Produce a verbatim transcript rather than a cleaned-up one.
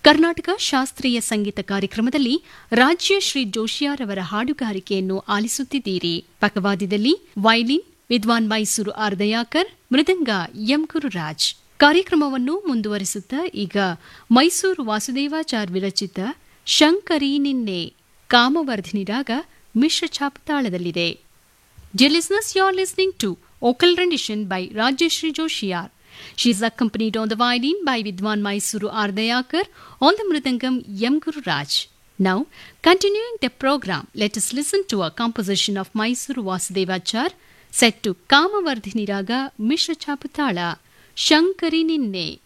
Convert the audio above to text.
ಕರ್ನಾಟಕ ಶಾಸ್ತ್ರೀಯ ಸಂಗೀತ ಕಾರ್ಯಕ್ರಮದಲ್ಲಿ ರಾಜ್ಯಶ್ರೀ ಜೋಶಿಯಾರ್ ಅವರ ಹಾಡುಗಾರಿಕೆಯನ್ನು ಆಲಿಸುತ್ತಿದ್ದೀರಿ. ಪಕ್ಕವಾದ್ಯದಲ್ಲಿ ವೈಲಿನ್ ವಿದ್ವಾನ್ ಮೈಸೂರು ಆರ್ ದಯಾಕರ್, ಮೃದಂಗ ಎಂ ಗುರುರಾಜ್. ಕಾರ್ಯಕ್ರಮವನ್ನು ಮುಂದುವರಿಸುತ್ತಾ ಈಗ ಮೈಸೂರು ವಾಸುದೇವಾಚಾರ್ ವಿರಚಿತ ಶಂಕರಿ ನಿನ್ನೆ ಕಾಮವರ್ಧಿನಿ ರಾಗ ಮಿಶ್ರ ಛಾಪತಾಳದಲ್ಲಿದೆ. Dear listeners, you are listening to vocal rendition by Rajyashree Joshiyar. She is accompanied on the violin by Vidwan Mysuru R. Dayakar, on the mridangam M. Guru Raj. Now, continuing the program, let us listen to a composition of Mysuru Vasudevachar set to Kamavardhini Raga Mishra Chaputala, Shankari Ninne.